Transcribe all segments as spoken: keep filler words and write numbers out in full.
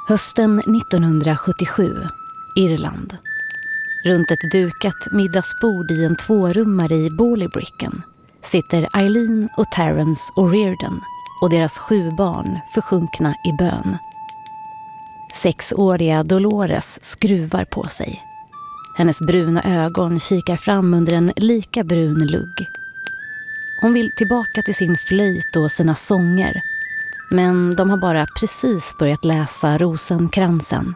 Hösten nittonhundrasjuttiosju, Irland. Runt ett dukat middagsbord i en tvårummare i Ballybricken sitter Eileen och Terence O'Riordan och deras sju barn försjunkna i bön. Sexåriga Dolores skruvar på sig. Hennes bruna ögon kikar fram under en lika brun lugg. Hon vill tillbaka till sin flöjt och sina sånger, men de har bara precis börjat läsa Rosenkransen.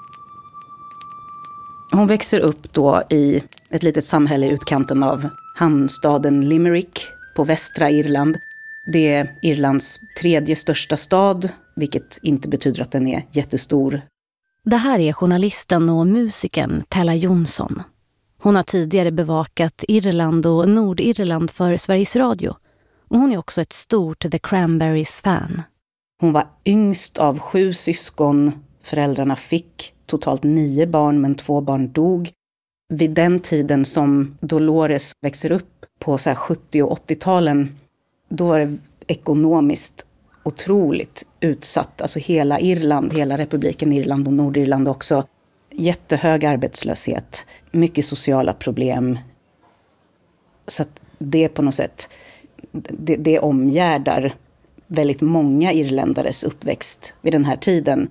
Hon växer upp då i ett litet samhälle i utkanten av hamnstaden Limerick på västra Irland. Det är Irlands tredje största stad, vilket inte betyder att den är jättestor. Det här är journalisten och musikern Tella Jonsson. Hon har tidigare bevakat Irland och Nordirland för Sveriges Radio. Och hon är också ett stort The Cranberries-fan. Hon var yngst av sju syskon. Föräldrarna fick totalt nio barn, men två barn dog. Vid den tiden som Dolores växer upp på så här sjuttio- och åttio-talen, då var det ekonomiskt otroligt utsatt. Alltså hela Irland, hela republiken Irland och Nordirland också. Jättehög arbetslöshet, mycket sociala problem. Så att det på något sätt, det, det omgärdar väldigt många irländares uppväxt vid den här tiden.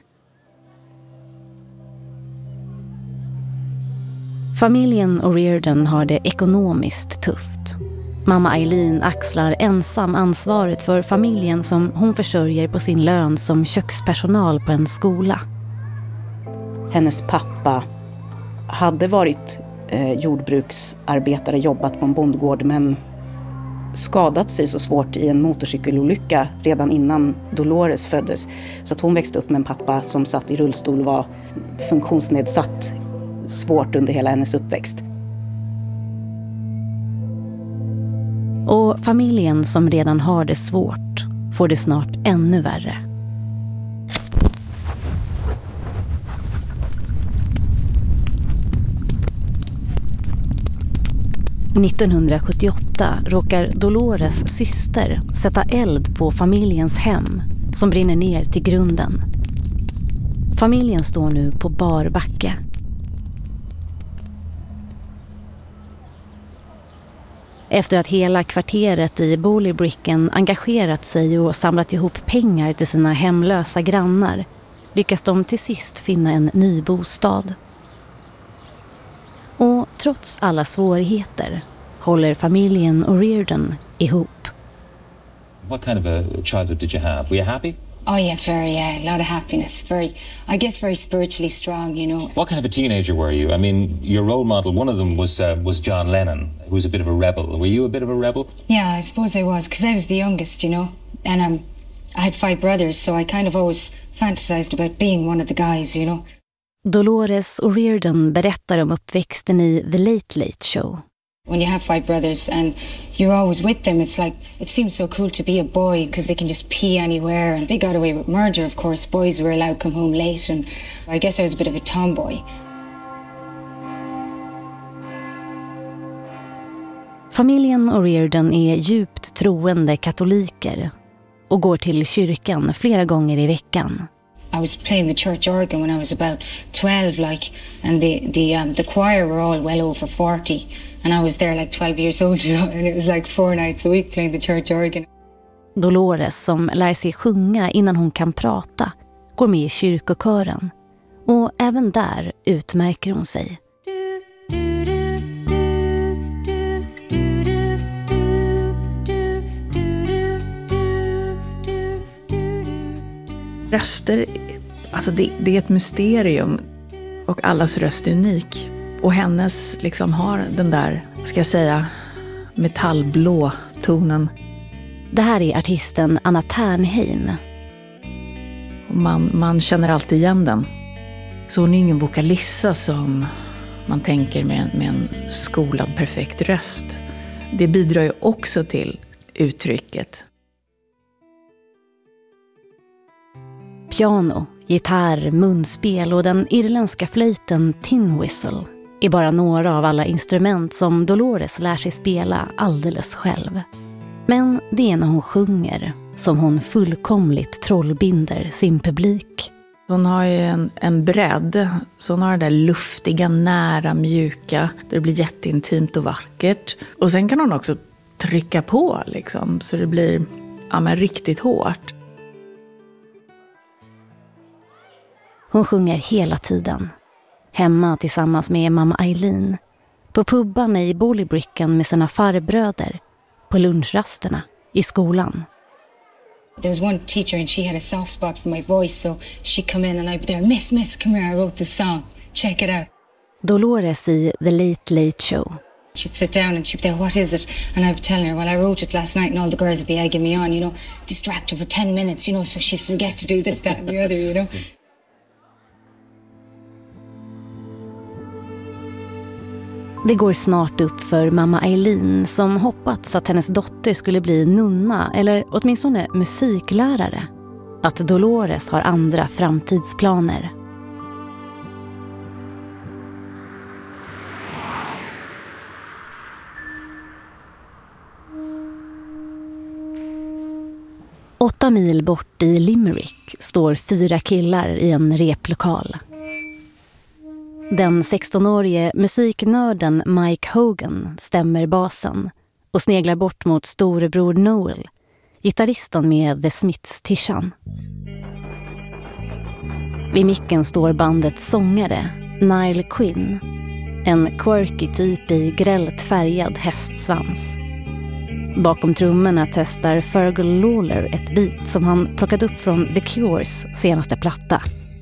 Familjen O'Riordan har det ekonomiskt tufft. Mamma Eileen axlar ensam ansvaret för familjen som hon försörjer på sin lön som kökspersonal på en skola. Hennes pappa hade varit eh, jordbruksarbetare, jobbat på en bondgård, men skadat sig så svårt i en motorcykelolycka redan innan Dolores föddes. Så att hon växte upp med en pappa som satt i rullstol och var funktionsnedsatt svårt under hela hennes uppväxt. Och familjen som redan har det svårt får det snart ännu värre. nittonhundrasjuttioåtta råkar Dolores syster sätta eld på familjens hem som brinner ner till grunden. Familjen står nu på bar backe. Efter att hela kvarteret i Ballybricken engagerat sig och samlat ihop pengar till sina hemlösa grannar lyckas de till sist finna en ny bostad. Och trots alla svårigheter håller familjen O'Riordan ihop. What kind of a childhood did you have? Were you happy? Oh yeah, very, yeah, a lot of happiness. Very, I guess very spiritually strong, you know. What kind of a teenager were you? I mean, your role model, one of them was uh, was John Lennon, who was a bit of a rebel. Were you a bit of a rebel? Yeah, I suppose I was, because I was the youngest, you know. And um, I had five brothers, so I kind of always fantasized about being one of the guys, you know. Dolores O'Riordan berättar om uppväxten i The Late Late Show. When you have five brothers and you're always with them, it's like, it seems so cool to be a boy because they can just pee anywhere, and they got away with murder, of course. Boys were allowed to come home late, and I guess I was a bit of a tomboy. Familjen O'Riordan är djupt troende katoliker och går till kyrkan flera gånger i veckan. I was playing the church organ when I was about twelve, like, and the the um, the choir were all well over forty, and I was there like twelve years old, you know, and it was like four nights a week playing the church organ. Dolores, som lär sig sjunga innan hon kan prata, går med i kyrkokören, och även där utmärker hon sig. Röster, alltså det, det är ett mysterium, och allas röst är unik. Och hennes liksom har den där, ska jag säga, metallblå tonen. Det här är artisten Anna Ternheim. Och man, man känner alltid igen den. Så hon är ingen vokalissa som man tänker med, med en skolad perfekt röst. Det bidrar ju också till uttrycket. Piano, gitarr, munspel och den irländska flöjten tin whistle är bara några av alla instrument som Dolores lär sig spela alldeles själv. Men det är när hon sjunger som hon fullkomligt trollbinder sin publik. Hon har ju en, en bredd, så hon har det där luftiga, nära, mjuka, där det blir jätteintimt och vackert. Och sen kan hon också trycka på liksom, så det blir ja, men riktigt hårt. Hon sjunger hela tiden. Hemma tillsammans med mamma Eileen. På pubban i Bolleybricken med sina farbröder. På lunchrasterna. I skolan. There was one teacher and she had a soft spot for my voice, so she come in and I'd be there, Miss, Miss, come here, I wrote this song. Check it out. Dolores i The Late Late Show. She'd sit down and she'd be there, what is it? And I'd be telling her, well, I wrote it last night, and all the girls would be egging me on, you know, distract her for ten minutes, you know, so she'd forget to do this, that and the other, you know. Det går snart upp för mamma Eileen som hoppats att hennes dotter skulle bli nunna eller åtminstone musiklärare. Att Dolores har andra framtidsplaner. Åtta mil bort i Limerick står fyra killar i en replokal. Den sextonårige musiknörden Mike Hogan stämmer basen och sneglar bort mot storebror Noel, gitarristen med The Smiths Tishan. Vid micken står bandets sångare, Niall Quinn, en quirky typ i grällt färgad hästsvans. Bakom trummorna testar Fergal Lawler ett beat som han plockat upp från The Cures senaste platta.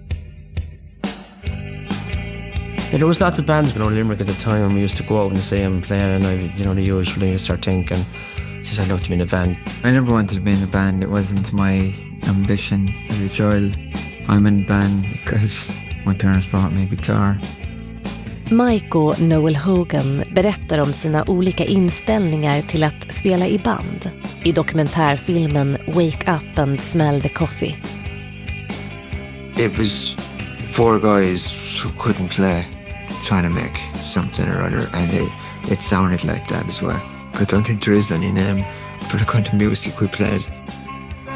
Yeah, there was lots of bands going on in Limerick at the time, and we used to go out and see them playing, and I, you know, the usual thing, you start thinking, she said, look, to be in a band. I never wanted to be in a band. It wasn't my ambition as a child. I'm in a band because my parents brought me a guitar. Mike och Noel Hogan berättar om sina olika inställningar till att spela i band i dokumentärfilmen Wake Up and Smell the Coffee. It was four guys who couldn't play, trying to make something or other, and it, it sounded like that as well. I don't think there is any name for the kind of music we played.